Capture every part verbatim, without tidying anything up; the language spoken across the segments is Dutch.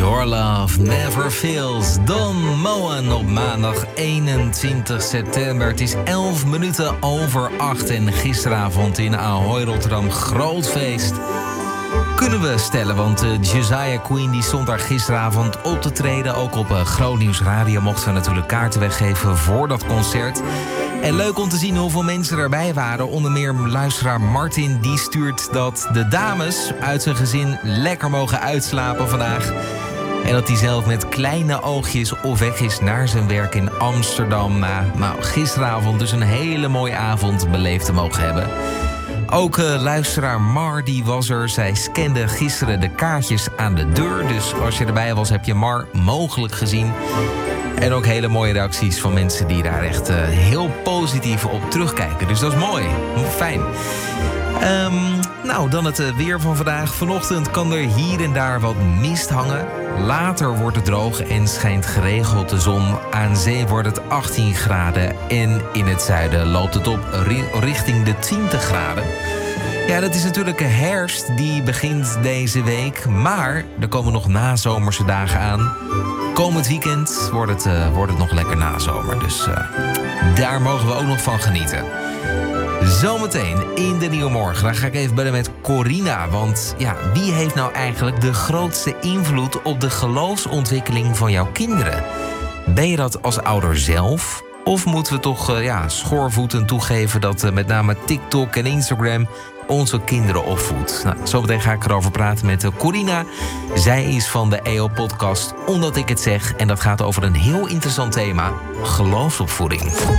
Your Love Never Fails. Don Moen op maandag eenentwintig september. Het is elf minuten over acht en gisteravond in Ahoy Rotterdam groot feest. Kunnen we stellen, want uh, Josiah Queen die stond daar gisteravond op te treden. Ook op uh, Groot Nieuws Radio mochten we natuurlijk kaarten weggeven voor dat concert. En leuk om te zien hoeveel mensen erbij waren. Onder meer luisteraar Martin, die stuurt dat de dames uit zijn gezin lekker mogen uitslapen vandaag. En dat hij zelf met kleine oogjes op weg is naar zijn werk in Amsterdam. Na nou, gisteravond dus een hele mooie avond beleefd te mogen hebben. Ook uh, luisteraar Mar, die was er. Zij scande gisteren de kaartjes aan de deur. Dus als je erbij was, heb je Mar mogelijk gezien. En ook hele mooie reacties van mensen die daar echt uh, heel positief op terugkijken. Dus dat is mooi. Fijn. Um, nou, dan het uh, weer van vandaag. Vanochtend kan er hier en daar wat mist hangen. Later wordt het droog en schijnt geregeld de zon. Aan zee wordt het achttien graden. En in het zuiden loopt het op ri- richting de twintig graden. Ja, dat is natuurlijk een herfst die begint deze week. Maar er komen nog nazomerse dagen aan. Komend weekend wordt het, uh, wordt het nog lekker nazomer. Dus uh, daar mogen we ook nog van genieten. Zometeen in de Nieuwe Morgen. Dan ga ik even bellen met Corina. Want ja, wie heeft nou eigenlijk de grootste invloed op de geloofsontwikkeling van jouw kinderen? Ben je dat als ouder zelf? Of moeten we toch uh, ja, schoorvoeten toegeven dat uh, met name TikTok en Instagram onze kinderen opvoedt? Nou, zometeen ga ik erover praten met uh, Corina. Zij is van de E O-podcast Omdat ik het zeg. En dat gaat over een heel interessant thema: geloofsopvoeding.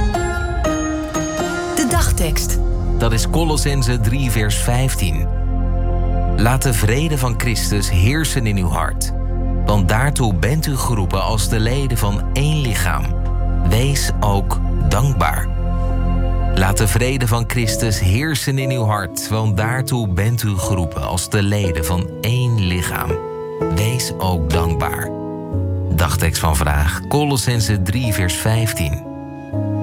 De dagtekst. Dat is Kolossenzen drie vers vijftien. Laat de vrede van Christus heersen in uw hart. Want daartoe bent u geroepen als de leden van één lichaam. Wees ook dankbaar. Laat de vrede van Christus heersen in uw hart. Want daartoe bent u geroepen als de leden van één lichaam. Wees ook dankbaar. Dagtekst van vandaag, Kolossenzen drie vers vijftien.